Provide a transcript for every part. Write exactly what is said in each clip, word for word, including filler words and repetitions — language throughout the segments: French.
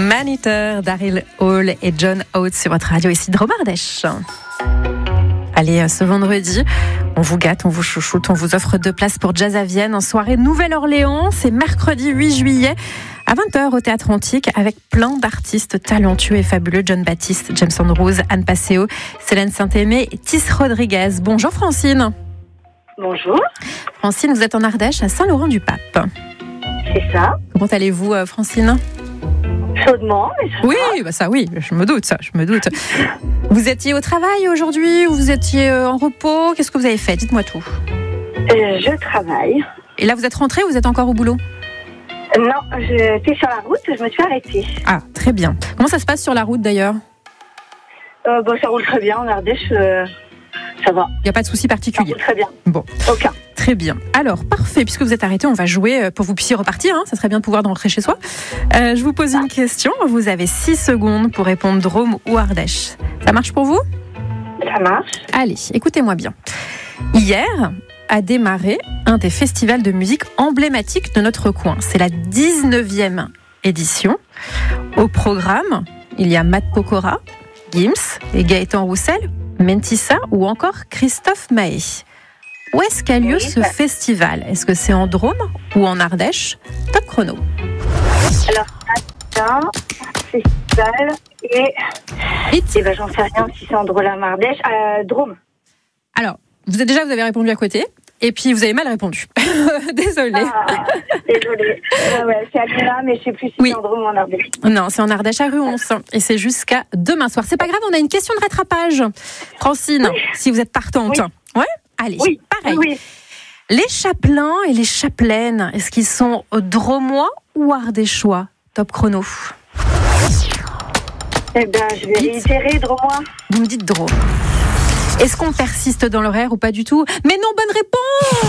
Maneater, Daryl Hall et John Oates sur votre radio ici de Dromardèche. Allez, ce vendredi, on vous gâte, on vous chouchoute, on vous offre deux places pour Jazz à Vienne en soirée Nouvelle-Orléans. C'est mercredi huit juillet à vingt heures au Théâtre Antique avec plein d'artistes talentueux et fabuleux. John Baptiste, James Andrews, Anne Passeo, Célène Saint-Aimé et Tis Rodriguez. Bonjour Francine. Bonjour. Francine, vous êtes en Ardèche à Saint-Laurent-du-Pape. C'est ça. Comment allez-vous Francine ? Chaudement, mais ça Oui, va. bah ça oui, je me doute, ça, je me doute. Vous étiez au travail aujourd'hui ou vous étiez en repos ? Qu'est-ce que vous avez fait ? Dites-moi tout. Euh, je travaille. Et là, vous êtes rentré ou vous êtes encore au boulot ? Non, j'étais sur la route, je me suis arrêtée. Ah, très bien. Comment ça se passe sur la route d'ailleurs ? Euh, bon, ça roule très bien en Ardèche, euh, ça va. Il n'y a pas de souci Ça particulier. roule très bien. Bon, Aucun. très bien. Alors, parfait, puisque vous êtes arrêté, on va jouer pour que vous puissiez repartir. Hein. Ça serait bien de pouvoir rentrer chez soi. Euh, je vous pose une question. Vous avez six secondes pour répondre Drôme ou Ardèche. Ça marche pour vous ? Ça marche. Allez, écoutez-moi bien. Hier a démarré un des festivals de musique emblématiques de notre coin. C'est la dix-neuvième édition. Au programme, il y a Matt Pokora, Gims et Gaëtan Roussel, Mentissa ou encore Christophe Mahé. Où est-ce qu'a lieu Oui, ce bah. festival ? Est-ce que c'est en Drôme ou en Ardèche ? Top chrono. Alors, matin, festival et... Vite. Eh ben, j'en sais rien si c'est en Drôme-Ardèche. Euh, Drôme. Alors, vous avez déjà vous avez répondu à côté. Et puis vous avez mal répondu. Désolée. Ah, désolée. Ouais, ouais, c'est à Lina, mais je sais plus si Oui. c'est en Drôme ou en Ardèche. Non, c'est en Ardèche à Ruons. Et c'est jusqu'à demain soir. C'est pas grave, on a une question de rattrapage. Francine, Oui. si vous êtes partante. Oui. Ouais ? Allez, Oui, pareil. oui. Les chapelains et les chapelaines, est-ce qu'ils sont dromois ou ardéchois ? Top chrono. Eh ben, je vais Vite. réitérer, Drômois. Vous me dites drôme. Est-ce qu'on persiste dans l'horaire ou pas du tout ? Mais non, bonne réponse !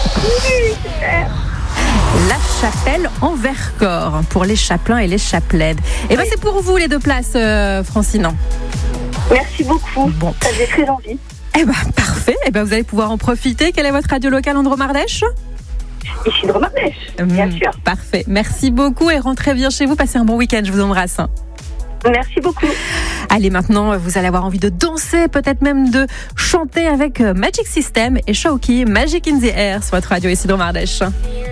Oui, super. La chapelle en Vercors pour les chapelains et les chapelaines. Et ben Oui. c'est pour vous les deux places, euh, Francine. Merci beaucoup. Bon. J'ai très envie. Eh ben parfait. Eh ben vous allez pouvoir en profiter. Quelle est votre radio locale en Drôme-Ardèche ? Ici, Drôme-Ardèche, bien Mmh, sûr. Parfait. Merci beaucoup et rentrez bien chez vous. Passez un bon week-end. Je vous embrasse. Merci beaucoup. Allez, maintenant, vous allez avoir envie de danser, peut-être même de chanter avec Magic System et Shawky, Magic in the Air sur votre radio ici Drôme-Ardèche.